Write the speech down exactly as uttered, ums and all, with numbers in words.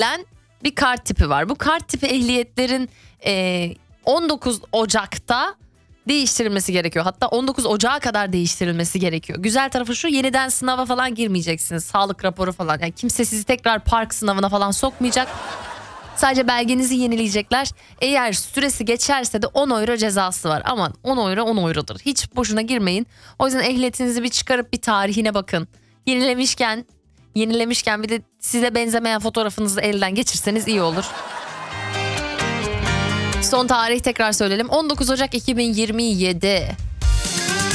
edilen bir kart tipi var. Bu kart tipi ehliyetlerin e, on dokuz Ocak'ta değiştirilmesi gerekiyor. Hatta on dokuz Ocak'a kadar değiştirilmesi gerekiyor. Güzel tarafı şu, yeniden sınava falan girmeyeceksiniz. Sağlık raporu falan. Yani kimse sizi tekrar park sınavına falan sokmayacak. Sadece belgenizi yenileyecekler. Eğer süresi geçerse de on euro cezası var. Aman on euro on eurodur. Hiç boşuna girmeyin. O yüzden ehliyetinizi bir çıkarıp bir tarihine bakın. Yenilemişken, yenilemişken bir de size benzemeyen fotoğrafınızı elden geçirseniz iyi olur. Son tarih tekrar söyleyelim. on dokuz Ocak iki bin yirmi yedi.